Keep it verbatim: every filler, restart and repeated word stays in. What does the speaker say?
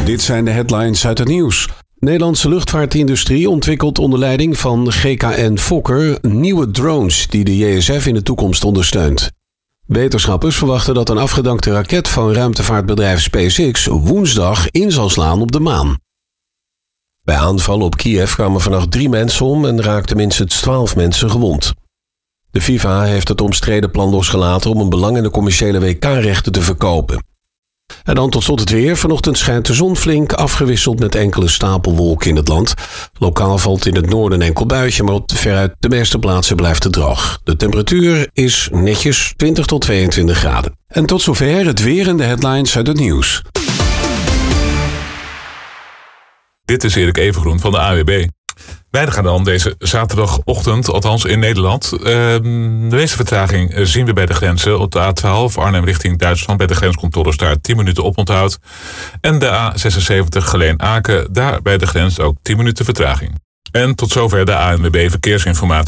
Dit zijn de headlines uit het nieuws. Nederlandse luchtvaartindustrie ontwikkelt onder leiding van G K N Fokker nieuwe drones die de J S F in de toekomst ondersteunt. Wetenschappers verwachten dat een afgedankte raket van ruimtevaartbedrijf SpaceX woensdag in zal slaan op de maan. Bij aanvallen op Kiev kwamen vannacht drie mensen om en raakten minstens twaalf mensen gewond. De FIFA heeft het omstreden plan losgelaten om een belang in de commerciële W K-rechten te verkopen. En dan tot slot het weer. Vanochtend schijnt de zon flink, afgewisseld met enkele stapelwolken in het land. Lokaal valt in het noorden een enkel buitje, maar op veruit de meeste plaatsen blijft het droog. De temperatuur is netjes twintig tot tweeëntwintig graden. En tot zover het weer en de headlines uit het nieuws. Dit is Erik Evengroen van de A W B. Wij gaan dan deze zaterdagochtend, althans in Nederland. Uh, de meeste vertraging zien we bij de grenzen. Op de A twaalf Arnhem richting Duitsland bij de grenscontroles daar tien minuten oponthoud. En de A zesenzeventig Geleen-Aken, daar bij de grens ook tien minuten vertraging. En tot zover de A N W B Verkeersinformatie.